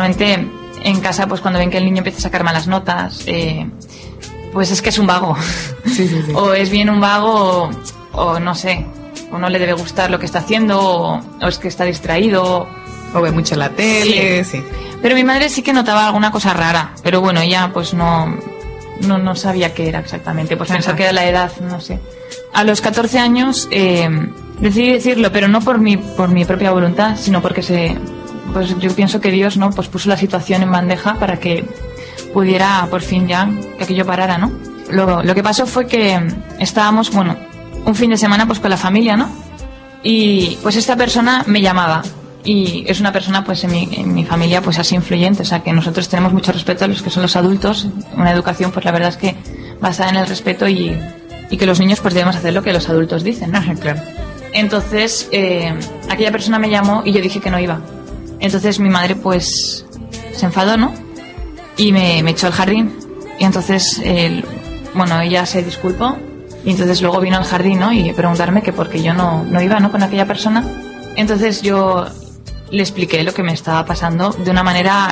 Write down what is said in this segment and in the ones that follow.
lógicamente en casa, pues cuando ven que el niño empieza a sacar malas notas, pues es que es un vago. Sí, sí, sí. O es bien un vago o no sé, o no le debe gustar lo que está haciendo, o es que está distraído. O ve mucho la tele, sí. Pero mi madre sí que notaba alguna cosa rara, pero bueno, ella pues no sabía qué era exactamente, pues pensó que era la edad, no sé. A los 14 años decidí decirlo, pero no por mi propia voluntad, sino porque pues yo pienso que Dios, ¿no?, pues puso la situación en bandeja para que pudiera por fin ya que aquello parara, ¿no? Luego, lo que pasó fue que estábamos, bueno, un fin de semana pues con la familia, ¿no? Y pues esta persona me llamaba. Y es una persona pues en mi familia pues así influyente, o sea que nosotros tenemos mucho respeto a los que son los adultos, una educación pues la verdad es que basada en el respeto y que los niños pues debemos hacer lo que los adultos dicen, ¿no? Claro. Entonces aquella persona me llamó y yo dije que no iba. Entonces mi madre pues se enfadó, ¿no? Y me echó al jardín. Y entonces bueno, ella se disculpó y entonces luego vino al jardín, ¿no?, y preguntarme que por qué yo no iba, ¿no?, con aquella persona. Entonces yo le expliqué lo que me estaba pasando de una manera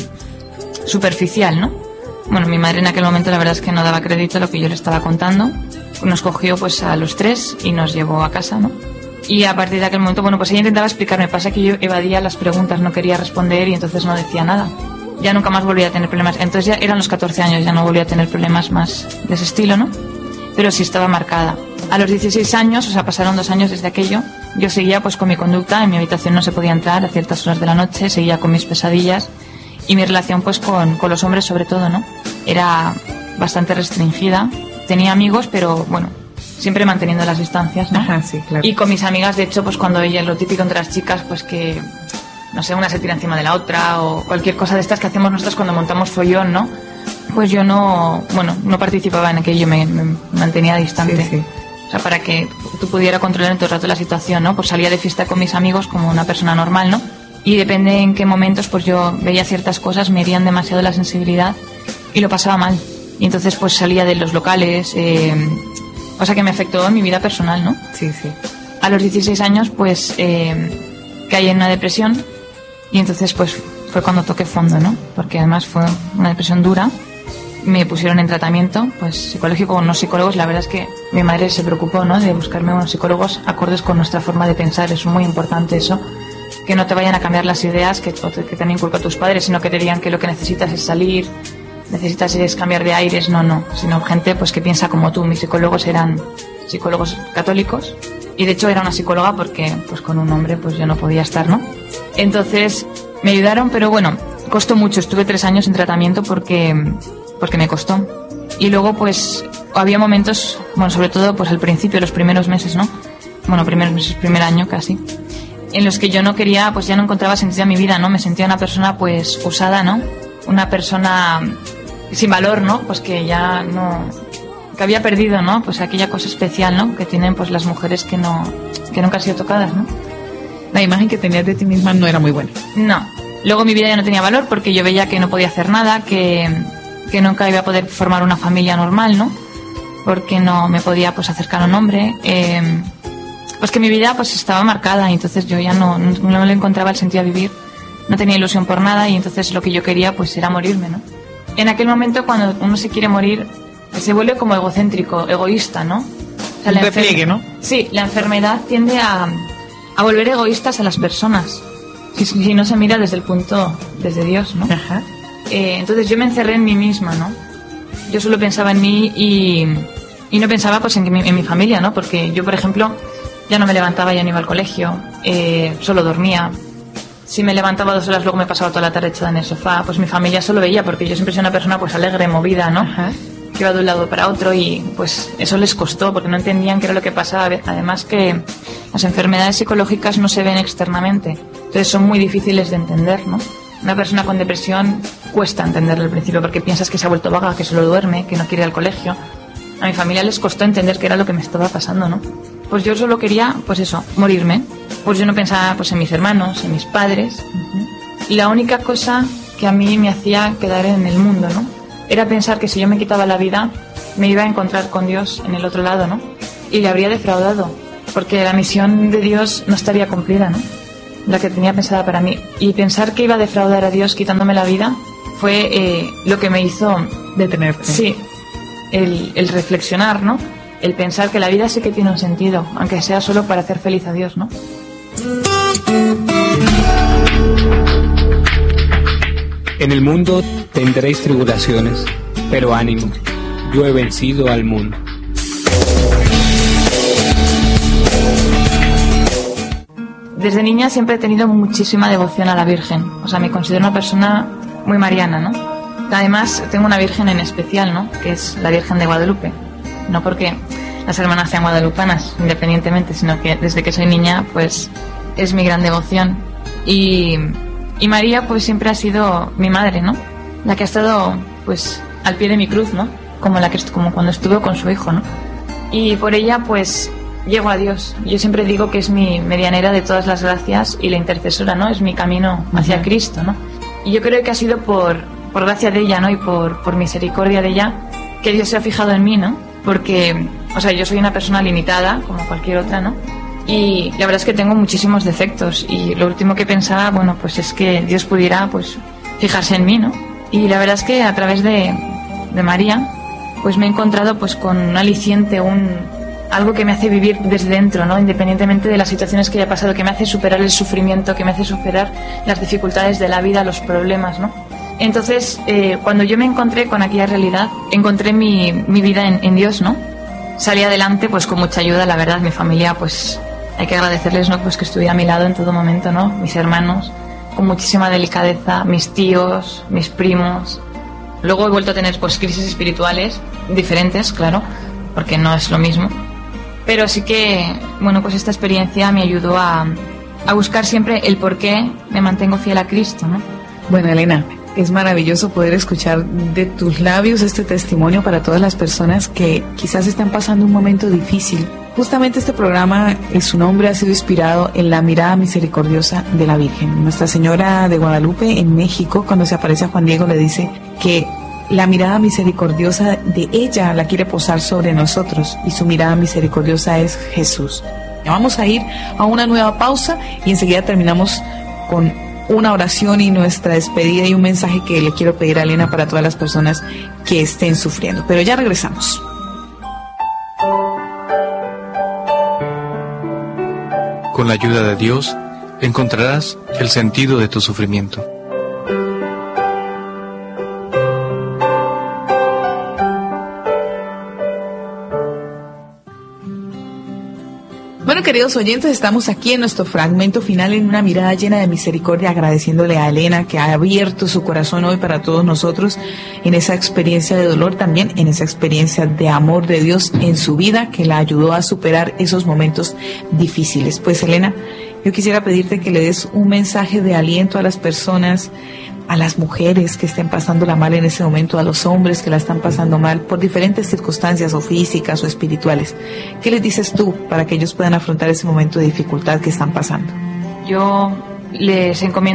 superficial, ¿no? Bueno, mi madre en aquel momento la verdad es que no daba crédito a lo que yo le estaba contando. Nos cogió pues a los tres y nos llevó a casa, ¿no? Y a partir de aquel momento, bueno, pues ella intentaba explicarme. Pasa que yo evadía las preguntas, no quería responder y entonces no decía nada. Ya nunca más volví a tener problemas. Entonces ya eran los 14 años, ya no volví a tener problemas más de ese estilo, ¿no? Pero sí estaba marcada. A los 16 años, o sea, pasaron 2 años desde aquello, yo seguía pues con mi conducta, en mi habitación no se podía entrar a ciertas horas de la noche, seguía con mis pesadillas y mi relación pues con los hombres sobre todo, ¿no? Era bastante restringida, tenía amigos, pero bueno, siempre manteniendo las distancias, ¿no? Ajá, sí, claro. Y con mis amigas, de hecho, pues cuando ella, lo típico entre las chicas, pues que, no sé, una se tira encima de la otra o cualquier cosa de estas que hacemos nosotras cuando montamos follón, ¿no? Pues yo no participaba en aquello, me mantenía distante. Sí, sí. O sea, para que tú pudieras controlar en todo el rato la situación, ¿no? Pues salía de fiesta con mis amigos como una persona normal, ¿no? Y depende en qué momentos, pues yo veía ciertas cosas, me herían demasiado la sensibilidad y lo pasaba mal. Y entonces pues salía de los locales, cosa que me afectó en mi vida personal, ¿no? Sí, sí. A los 16 años pues caí en una depresión y entonces pues fue cuando toqué fondo, ¿no? Porque además fue una depresión dura. Me pusieron en tratamiento pues psicológico con unos psicólogos. La verdad es que mi madre se preocupó, ¿no?, de buscarme unos psicólogos acordes con nuestra forma de pensar. Es muy importante eso, que no te vayan a cambiar las ideas que te han inculcado tus padres, sino que te digan que lo que necesitas es salir, necesitas es cambiar de aires. No, sino gente pues que piensa como tú. Mis psicólogos eran psicólogos católicos y de hecho era una psicóloga porque pues con un hombre pues yo no podía estar, ¿no? Entonces me ayudaron, pero bueno, costó mucho. Estuve 3 años en tratamiento porque me costó. Y luego pues había momentos, bueno, sobre todo pues al principio, los primeros meses, ¿no? Bueno, primeros meses, primer año casi, en los que yo no quería, pues ya no encontraba sentido a mi vida, ¿no? Me sentía una persona pues usada, ¿no? Una persona sin valor, ¿no? Pues que ya no, que había perdido, ¿no? Pues aquella cosa especial, ¿no?, que tienen pues las mujeres que nunca han sido tocadas, ¿no? La imagen que tenías de ti misma no era muy buena. No. Luego mi vida ya no tenía valor porque yo veía que no podía hacer nada, que nunca iba a poder formar una familia normal, ¿no? Porque no me podía pues acercar a un hombre. Pues que mi vida pues estaba marcada y entonces yo ya no le encontraba el sentido a vivir. No tenía ilusión por nada y entonces lo que yo quería pues era morirme, ¿no? En aquel momento cuando uno se quiere morir se vuelve como egocéntrico, egoísta, ¿no? O sea, un repliegue, ¿no? Sí, la enfermedad tiende a volver egoístas a las personas. Si no se mira desde Dios, ¿no? Ajá. Entonces yo me encerré en mí misma, ¿no? Yo solo pensaba en mí y no pensaba pues en mi familia, ¿no? Porque yo, por ejemplo, ya no me levantaba, ya no iba al colegio, solo dormía. Si me levantaba 2 horas, luego me pasaba toda la tarde echada en el sofá. Pues mi familia solo veía, porque yo siempre soy una persona pues alegre, movida, ¿no? Ajá. Que iba de un lado para otro y pues eso les costó, porque no entendían qué era lo que pasaba. Además que las enfermedades psicológicas no se ven externamente, entonces son muy difíciles de entender, ¿no? Una persona con depresión cuesta entenderlo al principio porque piensas que se ha vuelto vaga, que solo duerme, que no quiere ir al colegio. A mi familia les costó entender qué era lo que me estaba pasando, ¿no? Pues yo solo quería, pues eso, morirme. Pues yo no pensaba pues en mis hermanos, en mis padres. Y la única cosa que a mí me hacía quedar en el mundo, ¿no?, era pensar que si yo me quitaba la vida me iba a encontrar con Dios en el otro lado, ¿no? Y le habría defraudado, porque la misión de Dios no estaría cumplida, ¿no?, la que tenía pensada para mí. Y pensar que iba a defraudar a Dios quitándome la vida fue lo que me hizo Detenerte. Sí, el reflexionar, ¿no? El pensar que la vida sí que tiene un sentido, aunque sea solo para hacer feliz a Dios, ¿no? En el mundo tendréis tribulaciones, pero ánimo, yo he vencido al mundo. Desde niña siempre he tenido muchísima devoción a la Virgen. O sea, me considero una persona muy mariana, ¿no? Además, tengo una Virgen en especial, ¿no? Que es la Virgen de Guadalupe. No porque las hermanas sean guadalupanas, independientemente, sino que desde que soy niña, pues, es mi gran devoción. Y María, pues, siempre ha sido mi madre, ¿no? La que ha estado, pues, al pie de mi cruz, ¿no? Como cuando estuve con su hijo, ¿no? Y por ella, pues, llego a Dios. Yo siempre digo que es mi medianera de todas las gracias y la intercesora, ¿no? Es mi camino hacia Cristo, ¿no? Y yo creo que ha sido por gracia de ella, ¿no? Y por misericordia de ella que Dios se ha fijado en mí, ¿no? Porque, o sea, yo soy una persona limitada, como cualquier otra, ¿no? Y la verdad es que tengo muchísimos defectos y lo último que pensaba, bueno, pues es que Dios pudiera, pues, fijarse en mí, ¿no? Y la verdad es que a través de María, pues me he encontrado, pues, con un aliciente, algo que me hace vivir desde dentro, ¿no? Independientemente de las situaciones que haya pasado, que me hace superar el sufrimiento, que me hace superar las dificultades de la vida, los problemas, ¿no? Entonces, cuando yo me encontré con aquella realidad, encontré mi vida en Dios, ¿no? Salí adelante, pues, con mucha ayuda, la verdad. Mi familia, pues, hay que agradecerles, ¿no? Pues que estuviera a mi lado en todo momento, ¿no? Mis hermanos, con muchísima delicadeza, mis tíos, mis primos. Luego he vuelto a tener, pues, crisis espirituales diferentes, claro, porque no es lo mismo. Pero sí que, bueno, pues esta experiencia me ayudó a buscar siempre el por qué me mantengo fiel a Cristo, ¿no? Bueno, Elena, es maravilloso poder escuchar de tus labios este testimonio para todas las personas que quizás están pasando un momento difícil. Justamente este programa, su nombre ha sido inspirado en la mirada misericordiosa de la Virgen. Nuestra Señora de Guadalupe en México, cuando se aparece a Juan Diego, le dice que la mirada misericordiosa de ella la quiere posar sobre nosotros y su mirada misericordiosa es Jesús. Vamos a ir a una nueva pausa y enseguida terminamos con una oración y nuestra despedida y un mensaje que le quiero pedir a Elena para todas las personas que estén sufriendo. Pero ya regresamos. Con la ayuda de Dios encontrarás el sentido de tu sufrimiento. Bueno, queridos oyentes, estamos aquí en nuestro fragmento final en una mirada llena de misericordia, agradeciéndole a Elena que ha abierto su corazón hoy para todos nosotros en esa experiencia de dolor, también en esa experiencia de amor de Dios en su vida que la ayudó a superar esos momentos difíciles. Pues, Elena, yo quisiera pedirte que le des un mensaje de aliento a las personas, a las mujeres que estén pasándola mal en ese momento, a los hombres que la están pasando mal por diferentes circunstancias o físicas o espirituales. ¿Qué les dices tú para que ellos puedan afrontar ese momento de dificultad que están pasando? Yo les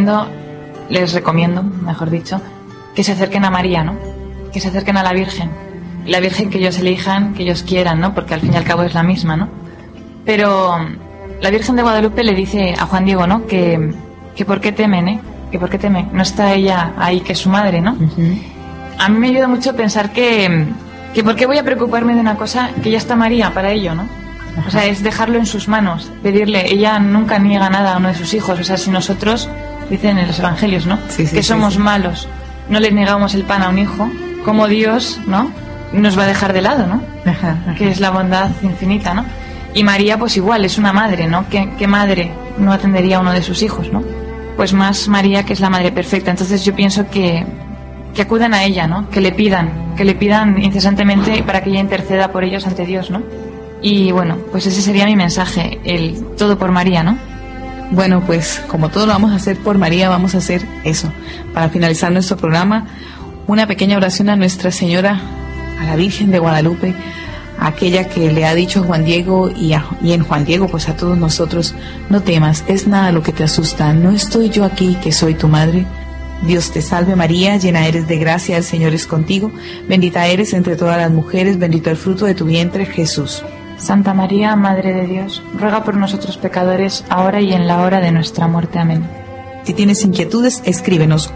recomiendo, mejor dicho, que se acerquen a María, ¿no? Que se acerquen a la Virgen. La Virgen que ellos elijan, que ellos quieran, ¿no? Porque al fin y al cabo es la misma, ¿no? Pero la Virgen de Guadalupe le dice a Juan Diego, ¿no? Que por qué temen, ¿eh? Que por qué teme, no está ella ahí, que es su madre, ¿no? Uh-huh. A mí me ayuda mucho pensar que por qué voy a preocuparme de una cosa que ya está María para ello, ¿no? Uh-huh. O sea, es dejarlo en sus manos, pedirle. Ella nunca niega nada a uno de sus hijos. O sea, si nosotros, dicen en los evangelios, ¿no? Sí, que somos malos, no le negamos el pan a un hijo, como Dios, ¿no? Nos va a dejar de lado, ¿no? Uh-huh. Que es la bondad infinita, ¿no? Y María, pues igual, es una madre, ¿no? ¿Qué madre no atendería a uno de sus hijos, ¿no? Pues más María, que es la madre perfecta. Entonces yo pienso que acudan a ella, ¿no? Que le pidan incesantemente para que ella interceda por ellos ante Dios, ¿no? Y bueno, pues ese sería mi mensaje, el todo por María, ¿no? Bueno, pues como todo lo vamos a hacer por María, vamos a hacer eso. Para finalizar nuestro programa, una pequeña oración a Nuestra Señora, a la Virgen de Guadalupe, aquella que le ha dicho a Juan Diego y en Juan Diego pues a todos nosotros: no temas, es nada lo que te asusta, no estoy yo aquí que soy tu madre. Dios te salve María, llena eres de gracia, el Señor es contigo, bendita eres entre todas las mujeres, bendito el fruto de tu vientre, Jesús. Santa María, Madre de Dios, ruega por nosotros pecadores, ahora y en la hora de nuestra muerte. Amén. Si tienes inquietudes, escríbenos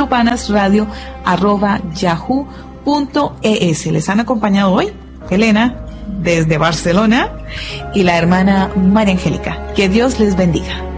guadalupanasradio@yahoo.es. Les han acompañado hoy Elena desde Barcelona y la hermana María Angélica. Que Dios les bendiga.